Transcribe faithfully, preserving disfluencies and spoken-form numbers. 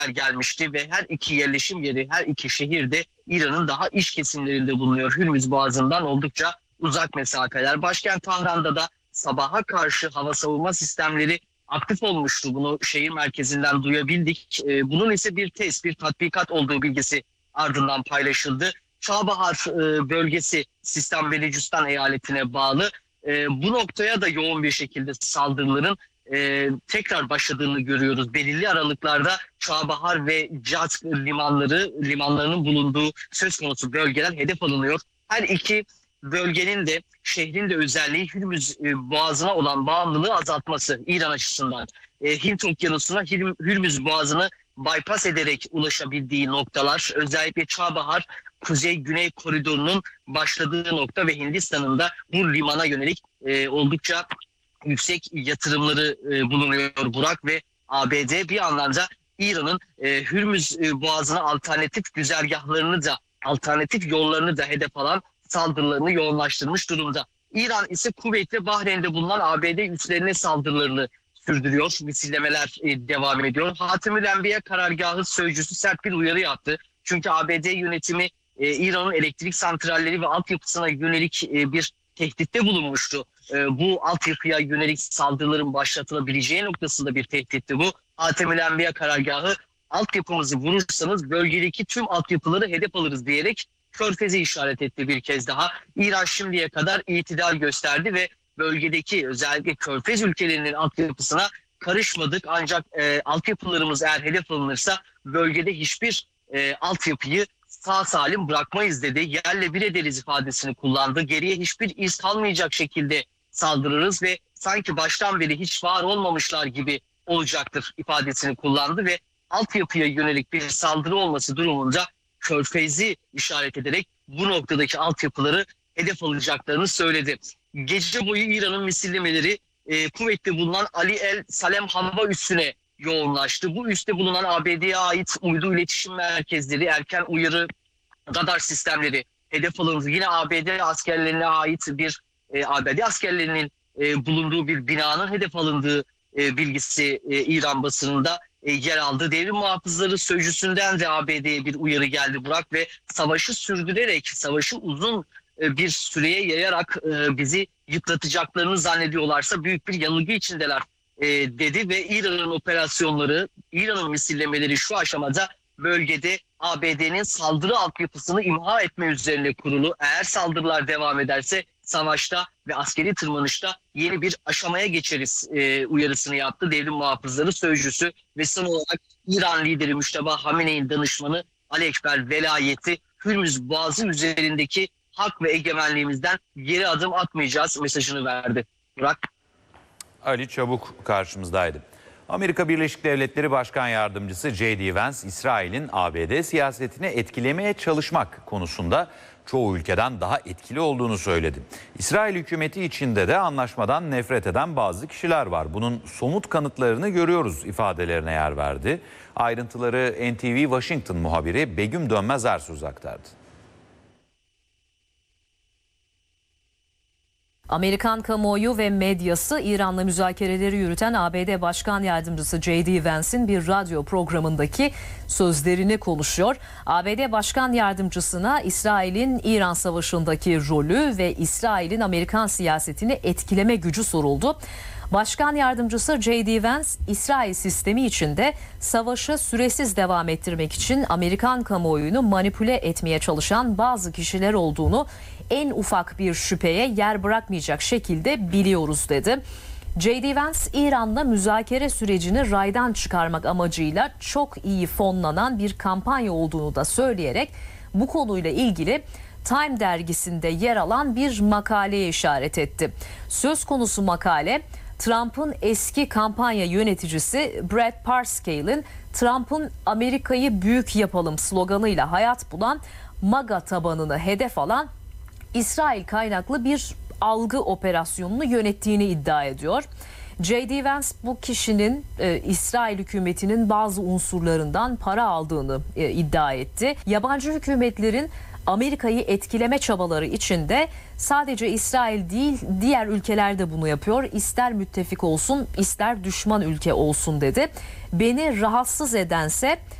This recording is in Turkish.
gelmişti ve her iki yerleşim yeri, her iki şehirde İran'ın daha iç kesimlerinde bulunuyor. Hürmüz Boğazı'ndan oldukça uzak mesafeler. Başkent Tahran'da da sabaha karşı hava savunma sistemleri aktif olmuştu. Bunu şehir merkezinden duyabildik. Bunun ise bir test, bir tatbikat olduğu bilgisi ardından paylaşıldı. Çağbahar bölgesi Sistan Belucistan eyaletine bağlı. Bu noktaya da yoğun bir şekilde saldırıların tekrar başladığını görüyoruz. Belirli aralıklarda Çağbahar ve Cazk limanları, limanlarının bulunduğu söz konusu bölgeler hedef alınıyor. Her iki bölgenin de şehrin de özelliği Hürmüz Boğazı'na olan bağımlılığı azaltması İran açısından. Hint Okyanusu'na Hürmüz Boğazı'nı bypass ederek ulaşabildiği noktalar, özellikle Çağbahar Kuzey-Güney koridorunun başladığı nokta ve Hindistan'ın da bu limana yönelik e, oldukça yüksek yatırımları e, bulunuyor Burak ve A B D bir anlamda İran'ın e, Hürmüz e, Boğazı'na alternatif güzergahlarını da, alternatif yollarını da hedef alan saldırılarını yoğunlaştırmış durumda. İran ise Kuveyt ve Bahreyn'de bulunan A B D üslerine saldırılarını sürdürüyor. Misillemeler e, devam ediyor. Hatemül Enbiya karargahı sözcüsü sert bir uyarı yaptı. Çünkü A B D yönetimi e, İran'ın elektrik santralleri ve altyapısına yönelik e, bir tehditte bulunmuştu. E, bu altyapıya yönelik saldırıların başlatılabileceği noktasında bir tehditti bu. Hatemül Enbiya karargahı altyapımızı vurursanız bölgedeki tüm altyapıları hedef alırız diyerek Körfez'e işaret etti bir kez daha. İran şimdiye kadar itidal gösterdi ve bölgedeki özellikle Körfez ülkelerinin altyapısına karışmadık. Ancak e, altyapılarımız eğer hedef alınırsa bölgede hiçbir e, altyapıyı sağ salim bırakmayız dedi. Yerle bir ederiz ifadesini kullandı. Geriye hiçbir iz kalmayacak şekilde saldırırız ve sanki baştan beri hiç var olmamışlar gibi olacaktır ifadesini kullandı ve altyapıya yönelik bir saldırı olması durumunda Körfez'i işaret ederek bu noktadaki altyapıları hedef alacaklarını söyledi. Gece boyu İran'ın misillemeleri e, Kuveyt'te bulunan Ali El Salem hava üssüne yoğunlaştı. Bu üste bulunan A B D'ye ait uydu iletişim merkezleri, erken uyarı radar sistemleri hedef alındı. Yine A B D askerlerine ait bir e, A B D askerlerinin e, bulunduğu bir binanın hedef alındığı e, bilgisi e, İran basınında e, yer aldı. Devrim muhafızları sözcüsünden de A B D'ye bir uyarı geldi Burak ve savaşı sürdürerek, savaşı uzun e, bir süreye yayarak e, bizi yıpratacaklarını zannediyorlarsa büyük bir yanılgı içindeler e, dedi ve İran'ın operasyonları, İran'ın misillemeleri şu aşamada bölgede A B D'nin saldırı altyapısını imha etme üzerine kurulu. Eğer saldırılar devam ederse savaşta ve askeri tırmanışta yeni bir aşamaya geçeriz e, uyarısını yaptı devrim muhafızları sözcüsü ve son olarak İran lideri Müşteba Hamene'nin danışmanı Ali Ekber Velayeti Hürmüz Boğazı üzerindeki hak ve egemenliğimizden geri adım atmayacağız mesajını verdi. Burak. Ali Çabuk karşımızdaydı. Amerika Birleşik Devletleri Başkan Yardımcısı J D Vance, İsrail'in A B D siyasetini etkilemeye çalışmak konusunda çoğu ülkeden daha etkili olduğunu söyledi. İsrail hükümeti içinde de anlaşmadan nefret eden bazı kişiler var. Bunun somut kanıtlarını görüyoruz ifadelerine yer verdi. Ayrıntıları N T V Washington muhabiri Begüm Dönmez Ersöz aktardı. Amerikan kamuoyu ve medyası İran'la müzakereleri yürüten A B D Başkan Yardımcısı J D Vance'in bir radyo programındaki sözlerini konuşuyor. A B D Başkan Yardımcısına İsrail'in İran Savaşı'ndaki rolü ve İsrail'in Amerikan siyasetini etkileme gücü soruldu. Başkan Yardımcısı J D Vance, İsrail sistemi içinde savaşı süresiz devam ettirmek için Amerikan kamuoyunu manipüle etmeye çalışan bazı kişiler olduğunu en ufak bir şüpheye yer bırakmayacak şekilde biliyoruz dedi. J D Vance, İran'la müzakere sürecini raydan çıkarmak amacıyla çok iyi fonlanan bir kampanya olduğunu da söyleyerek bu konuyla ilgili Time dergisinde yer alan bir makaleye işaret etti. Söz konusu makale, Trump'ın eski kampanya yöneticisi Brad Parscale'in Trump'ın Amerika'yı büyük yapalım sloganıyla hayat bulan MAGA tabanını hedef alan İsrail kaynaklı bir algı operasyonunu yönettiğini iddia ediyor. J D. Vance bu kişinin e, İsrail hükümetinin bazı unsurlarından para aldığını e, iddia etti. Yabancı hükümetlerin Amerika'yı etkileme çabaları içinde sadece İsrail değil diğer ülkeler de bunu yapıyor. İster müttefik olsun ister düşman ülke olsun dedi. Beni rahatsız edense